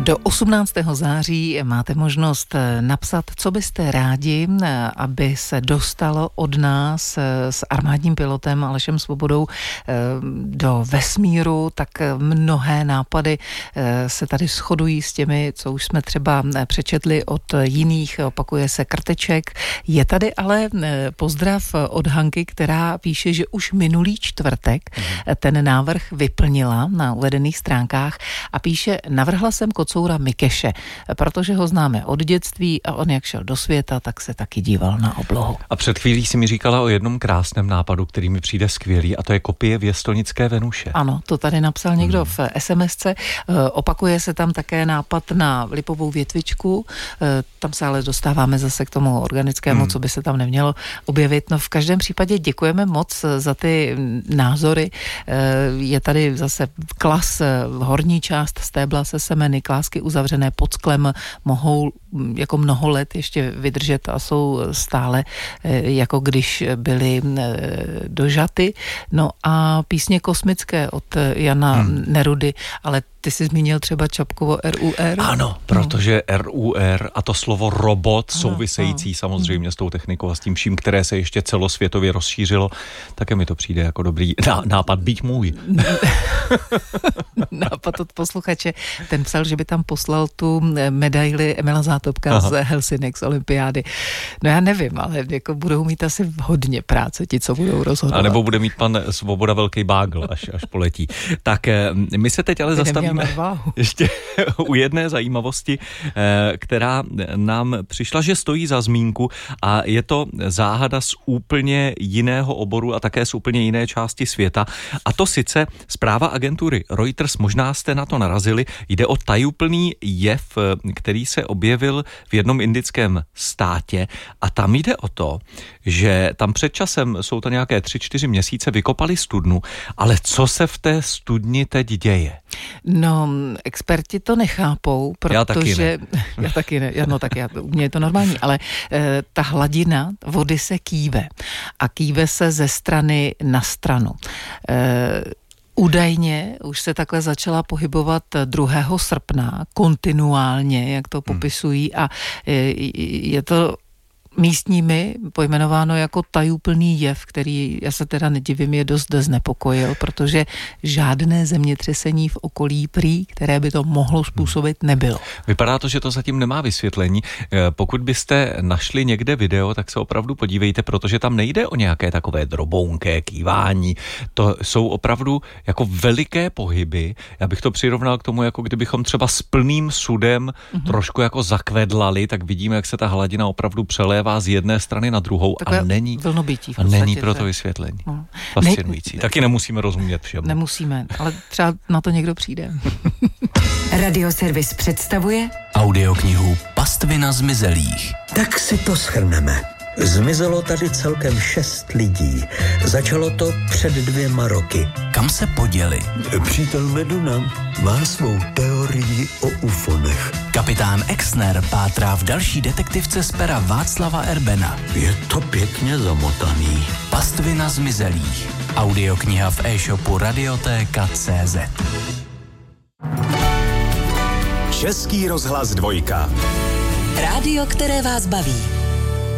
Do 18. září máte možnost napsat, co byste rádi, aby se dostalo od nás s armádním pilotem Alešem Svobodou do vesmíru. Tak mnohé nápady se tady shodují s těmi, co už jsme třeba přečetli od jiných. Opakuje se Krteček. Je tady ale pozdrav od Hanky, která píše, že už minulý čtvrtek ten návrh vyplnila na uvedených stránkách a píše: navrhla jsem kocoura Mikeše, protože ho známe od dětství a on, jak šel do světa, tak se taky díval na oblohu. A před chvílí si mi říkala o jednom krásném nápadu, který mi přijde skvělý, a to je kopie věstonické Venuše. Ano, to tady napsal někdo v SMSce. Opakuje se tam také nápad na lipovou větvičku. Tam se ale dostáváme zase k tomu organickému, co by se tam nemělo objevit. No v každém případě děkujeme moc za ty názory. Je tady zase klas, horní část stébla se semeny, klásky uzavřené pod sklem mohou jako mnoho let ještě vydržet a jsou stále jako když byly dožaty. No a písně kosmické od Jana Nerudy, ale ty jsi zmínil třeba Čapkovo RUR. Ano, protože RUR a to slovo robot související samozřejmě s tou technikou a s tím vším, které se ještě celosvětově rozšířilo, také mi to přijde jako dobrý nápad, být můj. Nápad od posluchače. Ten psal, že by tam poslal tu medaili Emila Zátopka z Helsinek z olympiády. No já nevím, ale jako budou mít asi hodně práce ti, co budou rozhodovat. A nebo bude mít pan Svoboda velký bágl, až poletí. Tak my se teď ale zastavíme ještě u jedné zajímavosti, která nám přišla, že stojí za zmínku, a je to záhada z úplně jiného oboru a také z úplně jiné části světa. A to sice zpráva agentury Reuters, možná jste na to narazili, jde o tajuplný jev, který se objevil v jednom indickém státě, a tam jde o to, že tam před časem, jsou to nějaké 3-4 měsíce, vykopali studnu, ale co se v té studni teď děje? No, experti to nechápou, protože... Já taky ne. U mě je to normální, ale ta hladina vody se kýve a kýve se ze strany na stranu. Údajně už se takhle začala pohybovat 2. srpna kontinuálně, jak to popisují, a je to místními pojmenováno jako tajuplný jev, který, já se teda nedivím, je dost znepokojil, protože žádné zemětřesení v okolí prý, které by to mohlo způsobit, nebylo. Vypadá to, že to zatím nemá vysvětlení. Pokud byste našli někde video, tak se opravdu podívejte, protože tam nejde o nějaké takové drobounké kývání. To jsou opravdu jako veliké pohyby. Já bych to přirovnal k tomu, jako kdybychom třeba s plným sudem trošku jako zakvedlali, tak vidíme, jak se ta hladina opravdu přelévá z jedné strany na druhou. Takové a není pro to vysvětlení. Fascinující. Taky nemusíme rozumět všemu. Nemusíme, ale třeba na to někdo přijde. Radioservis představuje audioknihu Pastvina zmizelých. Tak si to shrneme. Zmizelo tady celkem 6 lidí. Začalo to před 2 roky. Kam se poděli? Přítel Meduna má svou teorii o ufonech. Kapitán Exner pátrá v další detektivce z pera Václava Erbena. Je to pěkně zamotaný. Pastvina zmizelých. Audiokniha v e-shopu Radiotéka.cz. Český rozhlas 2. Rádio, které vás baví.